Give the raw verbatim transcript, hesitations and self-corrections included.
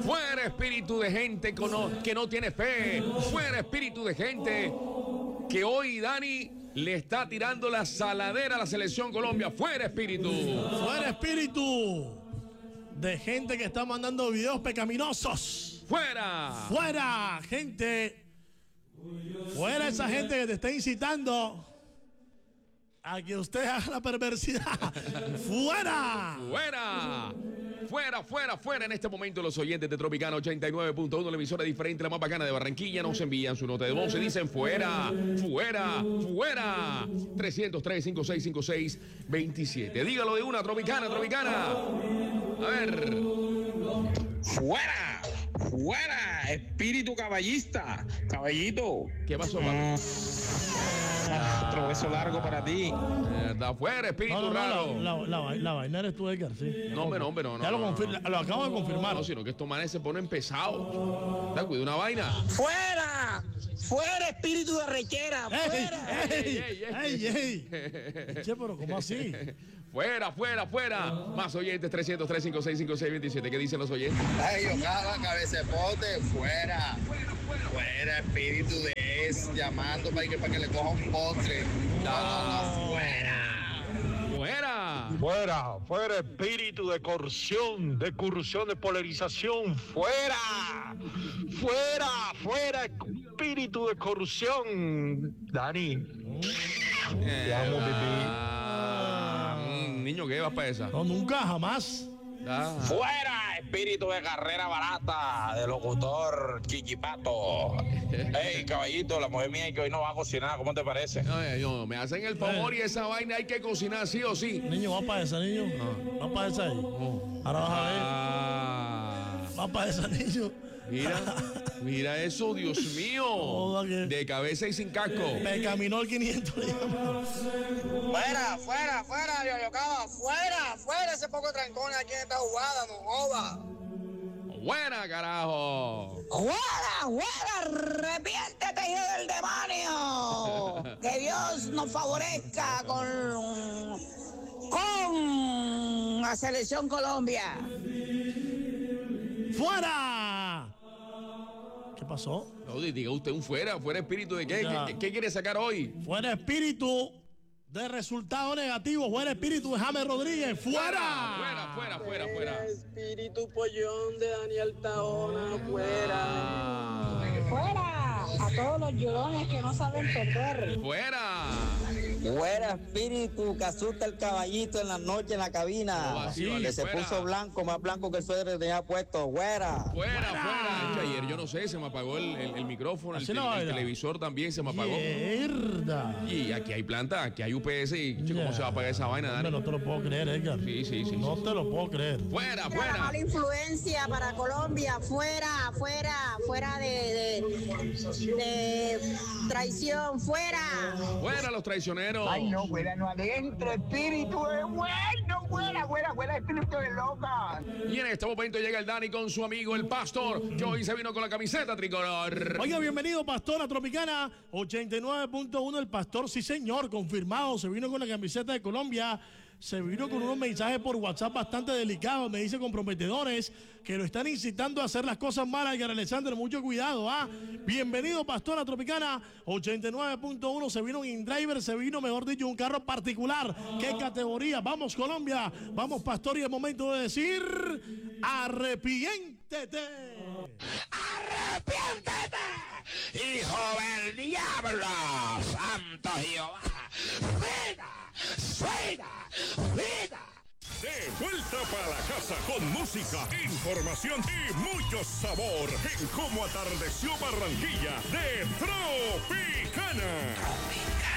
Fuera espíritu de gente que no tiene fe. Fuera espíritu de gente que hoy, Dani, le está tirando la saladera a la selección Colombia. Fuera espíritu. Fuera espíritu de gente que está mandando videos pecaminosos. Fuera. Fuera, gente. Fuera esa gente que te está incitando a que usted haga la perversidad. ¡Fuera! ¡Fuera! Fuera, fuera, fuera. En este momento los oyentes de Tropicana ochenta y nueve punto uno, la emisora diferente, la más bacana de Barranquilla, nos envían su nota de voz y dicen fuera, fuera, fuera. trescientos tres, cincuenta y seis, cincuenta y seis, veintisiete. Dígalo de una, Tropicana, Tropicana. A ver. Fuera, fuera, espíritu caballista, caballito. ¿Qué pasó, papi? Ah, otro beso largo para ti. Está fuera, espíritu no, no, raro. La, la, la, la vaina eres tú, Edgar, sí. No, hombre, no, hombre, no. Ya no, lo, no, confir- no. lo acabo de confirmar. No, sino que estos manes se ponen pesados. Da, cuida una vaina. ¡Fuera! ¡Fuera, espíritu de rechera! ¡Fuera! ¡Ey! ey, ¡Ey! ¡Ey! ¡Ey! Che, pero ¿cómo así? Fuera, fuera, fuera. Más oyentes, trescientos tres, cincuenta y seis, cincuenta y seis, veintisiete. ¿Qué dicen los oyentes? Ay, Ocava, cabecepote, fuera. Fuera, espíritu de es, llamando para que, para que le coja un postre. No, no, no, fuera. Fuera. Fuera, fuera espíritu de corrupción, de corrupción, de polarización, fuera, fuera, fuera espíritu de corrupción. Dani, te amo, bebé. Ah, mm, niño, ¿qué vas para esa? No, nunca, jamás. Ah. Fuera, espíritu de carrera barata, de locutor chichipato. Ey, caballito, la mujer mía que hoy no va a cocinar, ¿cómo te parece? Ay, no, me hacen el favor y esa vaina hay que cocinar sí o sí. Niño, va para esa, niño. Va para esa ahí. Ahora vas a ver. Ah, Va para esa, niño. mira, mira eso, Dios mío. Joda que- De cabeza y sin casco. Me caminó el quinientos. ¡Fuera, fuera, fuera, Yoyocaba! ¡Fuera, fuera ese poco trancón aquí en esta jugada! ¡No joda! Buena, carajo. ¡Fuera, fuera! ¡Arrepiéntete, hijo del demonio! Que Dios nos favorezca con... con la selección Colombia. ¡Fuera! ¿Qué pasó? No, diga usted un fuera, fuera espíritu de qué, Ya. ¿Qué, qué quiere sacar hoy? Fuera espíritu de resultado negativo. Fuera espíritu de James Rodríguez. ¡Fuera! Fuera, fuera, fuera, fuera. Espíritu pollón de Daniel Taona, fuera. Fuera a todos los llorones que no saben perder. Fuera. Fuera, espíritu que asusta el caballito en la noche en la cabina. No, así, que se fuera. puso blanco, más blanco que el suéter que tenía puesto. ¡Fuera! Fuera, fuera. Es que ayer yo no sé, se me apagó el, el- el micrófono, el, Así te- no, el oiga. televisor también se me apagó. ¡Mierda! Y aquí hay planta, aquí hay U P S y che, ¿cómo Ya. se va a apagar esa vaina, Hombre, Dani? no te lo puedo creer, Edgar. Sí, sí, sí. No sí. te lo puedo creer. Fuera, La fuera. mala influencia para Colombia, fuera, fuera, fuera de, de, de traición, fuera. Fuera los traicioneros. Ay, no, fuera, no adentro, espíritu de bueno, fuera, fuera, fuera, espíritu de loca. Y en este momento llega el Dani con su amigo el pastor, que hoy se vino con la camiseta tricolor. Oiga, bienvenido, Pastora Tropicana ochenta y nueve punto uno. El pastor, sí señor, confirmado. Se vino con la camiseta de Colombia. Se vino con unos mensajes por WhatsApp bastante delicados, me dice comprometedores, que lo están incitando a hacer las cosas malas. Edgar Alexander, mucho cuidado, ¿ah? Bienvenido, Pastora Tropicana ochenta y nueve punto uno. Se vino un InDriver, se vino, mejor dicho, un carro particular. ¿Qué categoría? Vamos, Colombia. Vamos, Pastor, y es momento de decir: arrepiéntete. ¡Arrepiéntete, hijo del diablo! ¡Santo Jehová! ¡Fuera! ¡Fuera! ¡Fuera! De vuelta para la casa con música, información y mucho sabor en Cómo Atardeció Barranquilla de Tropicana.